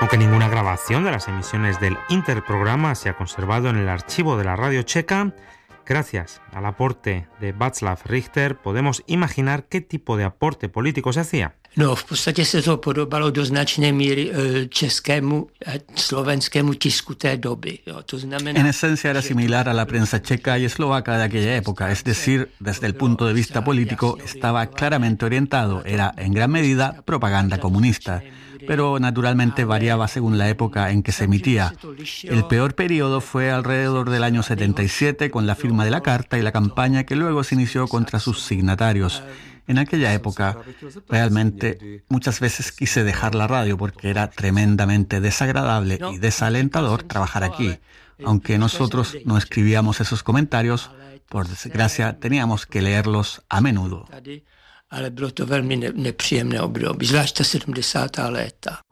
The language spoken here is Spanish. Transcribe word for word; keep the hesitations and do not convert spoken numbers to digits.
Aunque ninguna grabación de las emisiones del interprograma se ha conservado en el archivo de la radio checa, gracias al aporte de Václav Richter podemos imaginar qué tipo de aporte político se hacía. No, v podstatě se to podobalo do značné míry českému a slovenskému tisku té doby. Jo. To znamená, en esencia era similar a la prensa checa y eslovaca de aquella época, es decir, desde el punto de vista político estaba claramente orientado, era en gran medida propaganda comunista, pero naturalmente variaba según la época en que se emitía. El peor periodo fue alrededor del año setenta y siete con la firma de la carta y la campaña que luego se inició contra sus signatarios. En aquella época, realmente, muchas veces quise dejar la radio porque era tremendamente desagradable y desalentador trabajar aquí. Aunque nosotros no escribíamos esos comentarios, por desgracia teníamos que leerlos a menudo. Ale bylo to velmi nepříjemné období, zvlášť ta sedmdesátá léta.